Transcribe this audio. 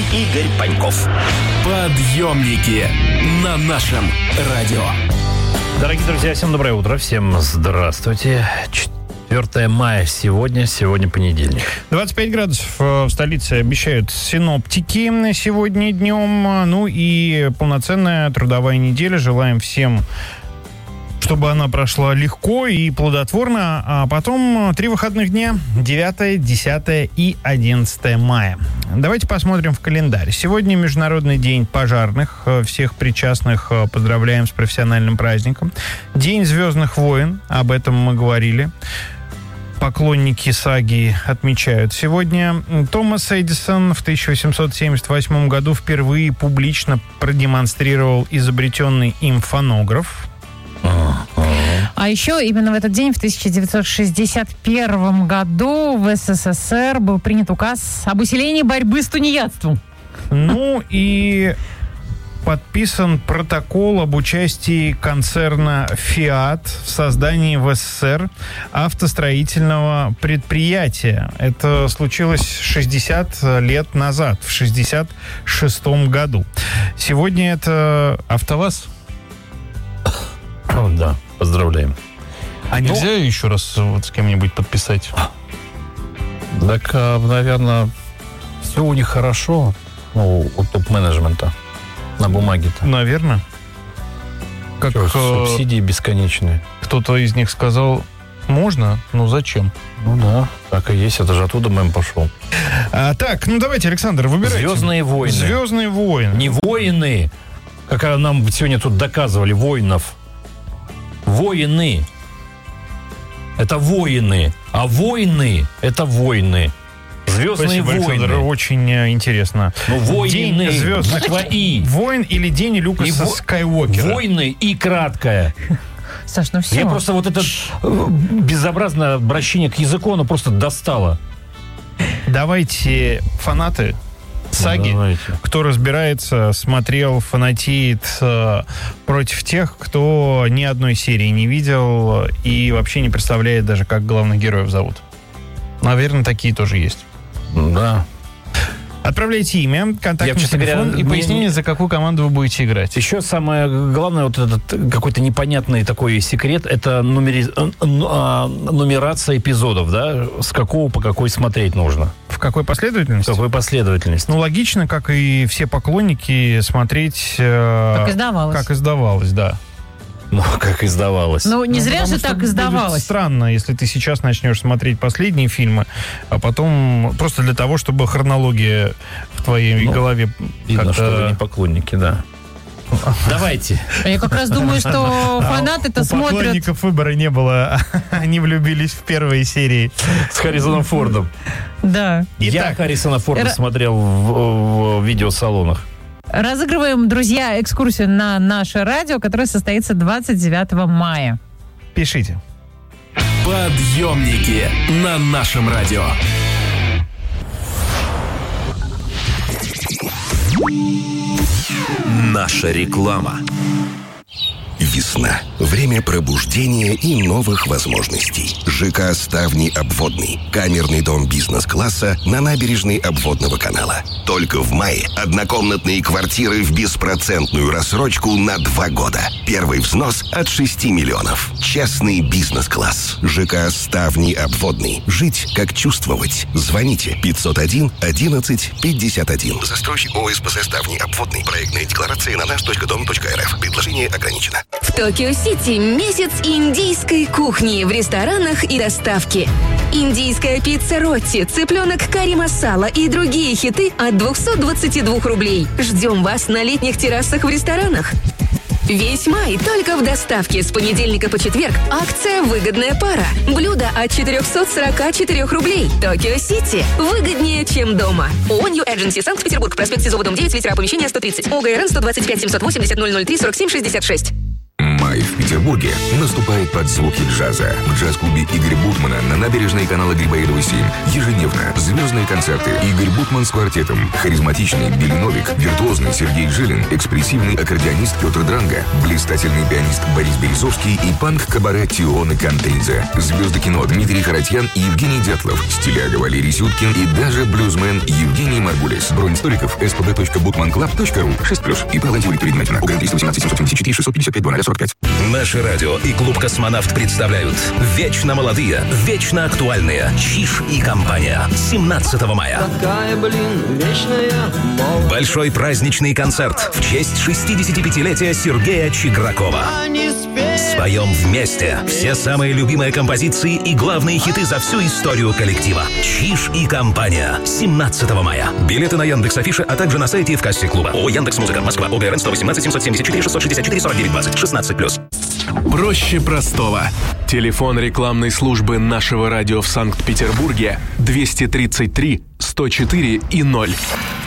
Игорь Паньков. Подъемники на нашем радио. Дорогие друзья, всем доброе утро, всем здравствуйте. 4 мая сегодня понедельник. 25 градусов в столице обещают синоптики сегодня днем. Ну и полноценная трудовая неделя. Желаем всем, чтобы она прошла легко и плодотворно. А потом 3 выходных дня, 9, 10 и 11 мая. Давайте посмотрим в календарь. Сегодня Международный день пожарных. Всех причастных поздравляем с профессиональным праздником. День Звездных войн, об этом мы говорили. Поклонники саги отмечают сегодня. Томас Эдисон в 1878 году впервые публично продемонстрировал изобретенный им фонограф. А еще именно в этот день, в 1961 году, в СССР был принят указ об усилении борьбы с тунеядством. Ну и подписан протокол об участии концерна «Фиат» в создании в СССР автостроительного предприятия. Это случилось 60 лет назад, в 1966 году. Сегодня это АвтоВАЗ. О, да, поздравляем. А нельзя еще раз вот с кем-нибудь подписать? Так, наверное, все у них хорошо, у топ-менеджмента на бумаге-то. Наверное. Как субсидии бесконечные. Кто-то из них сказал, можно, но зачем? Ну да, так и есть, это же оттуда мем пошел. Так, давайте, Александр, выбирайте. «Звездные войны». «Звездные войны». Не воины, как нам сегодня тут доказывали, воинов. Воины. Это воины. А войны — это войны. «Звездные войны». Александр, очень интересно. Воины. День звездных войн или день Люкаса Скайуокера? Войны и краткое. Саш, ну все. Я просто вот это безобразное обращение к языку, оно просто достало. Давайте, фанаты саги, кто разбирается, смотрел, фанатеет против тех, кто ни одной серии не видел и вообще не представляет даже, как главных героев зовут. Наверное, такие тоже есть. Да. Отправляйте имя, контактный телефон и пояснение, за какую команду вы будете играть. Еще самое главное, вот этот какой-то непонятный такой секрет, это нумерация эпизодов, да? С какого по какой смотреть нужно. В какой последовательности? В какой последовательности. Ну, логично, как и все поклонники, смотреть... Как издавалось. Как издавалось, да. Ну, как издавалось. Ну, не зря же так издавалось. Будет странно, если ты сейчас начнешь смотреть последние фильмы, а потом просто для того, чтобы хронология в твоей голове видно, как-то... что вы не поклонники, да. Давайте. Я как раз думаю, что фанаты-то смотрят... У поклонников выбора не было. Они влюбились в первые серии. С Харрисоном Фордом. Да. Я Харрисона Форда смотрел в видеосалонах. Разыгрываем, друзья, экскурсию на наше радио, которая состоится 29 мая. Пишите. Подъемники на нашем радио. Наша реклама. Весна. Время пробуждения и новых возможностей. ЖК «Ставни Обводный». Камерный дом бизнес-класса на набережной Обводного канала. Только в мае однокомнатные квартиры в беспроцентную рассрочку на 2 года. Первый взнос от 6 миллионов. Частный бизнес-класс. ЖК «Ставни Обводный». Жить как чувствовать. Звоните 501 11 51. Застройщик ОСПЗ «Ставни Обводный». Проектная декларация на наш.дом.рф. Предложение ограничено. В Токио-Сити месяц индийской кухни в ресторанах и доставке. Индийская пицца Ротти, цыпленок карри масала и другие хиты от 222 рублей. Ждем вас на летних террасах в ресторанах. Весь май только в доставке с понедельника по четверг. Акция «Выгодная пара». Блюдо от 444 рублей. Токио-Сити. Выгоднее, чем дома. ООО «Нью Эдженси», Санкт-Петербург, проспект Сизова, дом 9, литера помещения 130. ОГРН 125 780 003 47 66. Май в Петербурге наступает под звуки джаза. В джаз-клубе Игоря Бутмана на набережной канала Грибоедова 7 ежедневно звездные концерты. Игорь Бутман с квартетом, харизматичный Билли Новик, виртуозный Сергей Жилин, экспрессивный аккордеонист Петр Дранга, блистательный пианист Борис Березовский и панк-кабаре Тиона Кантейзе. Звезды кино Дмитрий Харатьян и Евгений Дятлов, стиляга Валерий Сюткин и даже блюзмен Евгений Маргулис. Бронь столиков spb.bootmanclub.ru 6+. И Палантиури Передмятина. УГР 318 774 655 0045. Наше радио и клуб «Космонавт» представляют вечно молодые, вечно актуальные «Чиж и компания» 17 мая. Большой праздничный концерт в честь 65-летия Сергея Чигракова. Споем вместе все самые любимые композиции и главные хиты за всю историю коллектива. «Чиж и компания» 17 мая. Билеты на Яндекс.Афише, а также на сайте и в кассе клуба. ООО «Яндекс.Музыка», Москва, ОГРН 118 774 664 49 20 16+. Проще простого. Телефон рекламной службы нашего радио в Санкт-Петербурге 233 104 и 0.